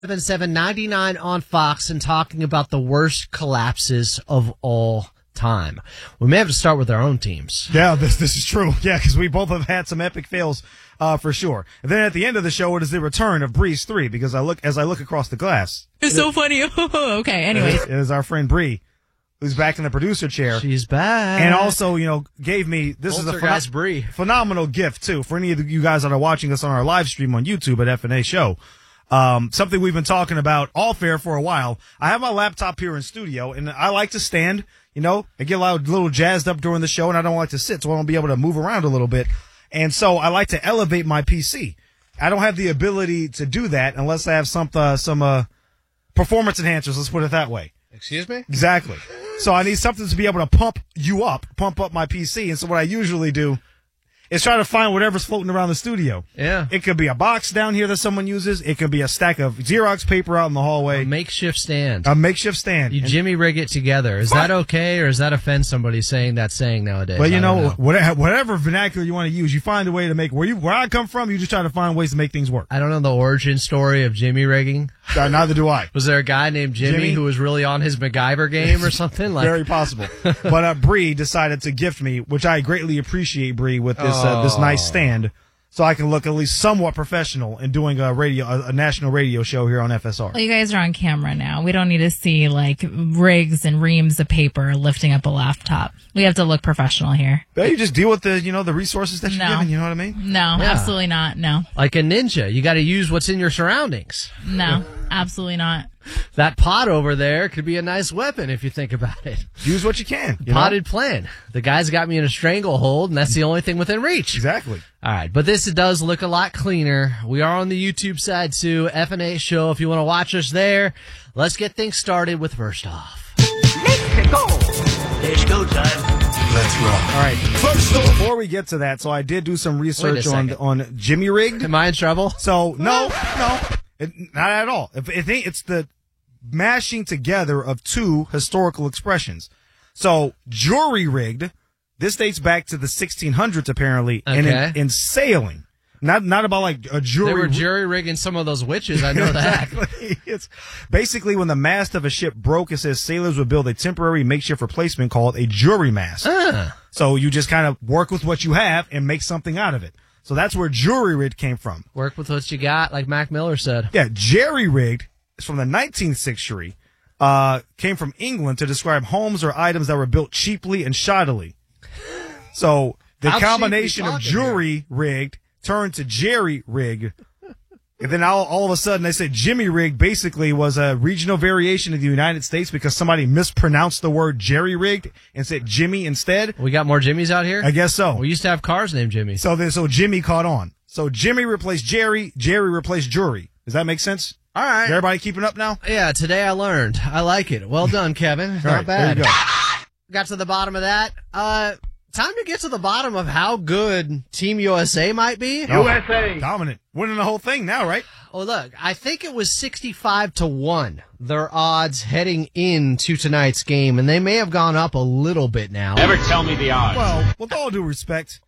7799 on Fox and talking about the worst collapses of all time. We may have to start with our own teams. Yeah, this is true. Yeah, because we both have had some epic fails for sure. And then at the end of the show, it is the return of Breeze 3 because as I look across the glass. It's so funny. Okay, anyways. It is our friend Bree, who's back in the producer chair. She's back. And also, gave me, this is a Bree. phenomenal gift, too, for any of you guys that are watching us on our live stream on YouTube at FNA Show. Something we've been talking about off air for a while. I have my laptop here in studio, and I like to stand, I get a little jazzed up during the show, and I don't like to sit, so I want to be able to move around a little bit. And so I like to elevate my PC. I don't have the ability to do that unless I have some performance enhancers, let's put it that way. Excuse me? Exactly. So I need something to be able to pump up my PC. And so what I usually do is try to find whatever's floating around the studio. Yeah. It could be a box down here that someone uses. It could be a stack of Xerox paper out in the hallway. A makeshift stand. You Jimmy rig it together. Is that okay, or does that offend somebody saying that saying nowadays? Well, whatever vernacular you want to use, you find a way to make where I come from, you just try to find ways to make things work. I don't know the origin story of Jimmy rigging. Neither do I. Was there a guy named Jimmy who was really on his MacGyver game or something? Very possible. But Bree decided to gift me, which I greatly appreciate, Bree, with this nice stand, so I can look at least somewhat professional in doing a national radio show here on FSR. Well, you guys are on camera now. We don't need to see rigs and reams of paper lifting up a laptop. We have to look professional here. But you just deal with the resources that you're given. You know what I mean? No, Yeah. absolutely not. No. Like a ninja, you got to use what's in your surroundings. No, absolutely not. That pot over there could be a nice weapon if you think about it. Use what you can. Potted plant. The guy's got me in a stranglehold, and that's the only thing within reach. Exactly. All right, but this does look a lot cleaner. We are on the YouTube side, too. FNA Show, if you want to watch us there. Let's get things started with First Off. Let's go. It's go time. Let's rock. All right. First off, before we get to that, so I did do some research on Jimmy Rigged. Am I in trouble? So, no. Not at all. It's the mashing together of two historical expressions. So, jury rigged, this dates back to the 1600s apparently, Okay. and in sailing. Not about like a jury. They were jury rigging some of those witches, I know that. Exactly. It's basically when the mast of a ship broke, it says sailors would build a temporary makeshift replacement called a jury mast. So you just kind of work with what you have and make something out of it. So that's where jury rigged came from. Work with what you got, like Mac Miller said. Yeah, jerry rigged is from the 19th century. Came from England to describe homes or items that were built cheaply and shoddily. So the combination of jury rigged turned to jerry rigged. And then all of a sudden they said Jimmy rigged basically was a regional variation of the United States because somebody mispronounced the word jerry rigged and said Jimmy instead. We got more Jimmys out here? I guess so. We used to have cars named Jimmy. So Jimmy caught on. So Jimmy replaced Jerry, Jerry replaced jury. Does that make sense? All right. Is everybody keeping up now? Yeah, today I learned. I like it. Well done, Kevin. Not right, bad. there you go. Got to the bottom of that. Time to get to the bottom of how good Team USA might be. USA. Dominant. Winning the whole thing now, right? Oh, look, I think it was 65-1, their odds heading into tonight's game, and they may have gone up a little bit now. Never tell me the odds. Well, with all due respect,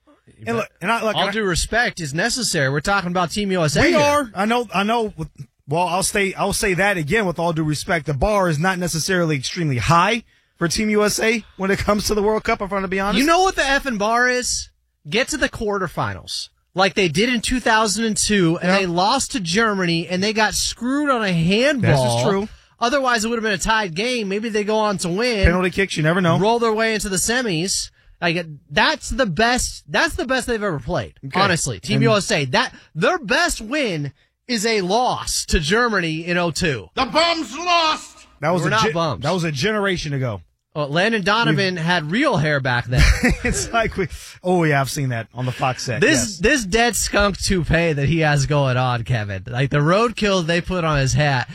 all due respect is necessary. We're talking about Team USA. We here. are. I know. Well, I'll say that again with all due respect. The bar is not necessarily extremely high for Team USA when it comes to the World Cup, if I'm going to be honest. You know what the effing bar is? Get to the quarterfinals. Like they did in 2002, and they lost to Germany, and they got screwed on a handball. This is true. Otherwise, it would have been a tied game. Maybe they go on to win. Penalty kicks, you never know. Roll their way into the semis. Like that's the best. That's the best they've ever played. Okay. Honestly, Team USA. Their best win is a loss to Germany in 2002. The bums lost. We're not bums. That was a generation ago. Well, Landon Donovan had real hair back then. It's like I've seen that on the Fox set. This dead skunk toupee that he has going on, Kevin. Like the roadkill they put on his head.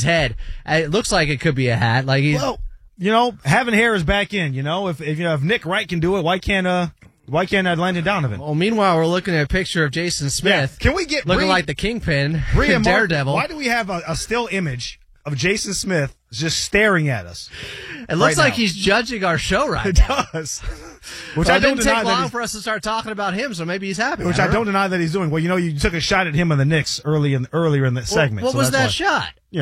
It looks like it could be a hat. Like having hair is back in. If Nick Wright can do it, why can't Landon Donovan? Well, meanwhile, we're looking at a picture of Jason Smith. Yeah. Can we get looking like the Kingpin and Daredevil? Why do we have a still image of Jason Smith just staring at us? It looks right like now. he's judging our show right It now. does. Which Well, I it don't didn't deny take that long he's, for us to start talking about him, so maybe he's happy. which I don't deny that he's doing. Well, you took a shot at him and the Knicks earlier in the segment. What so was that's that why. shot?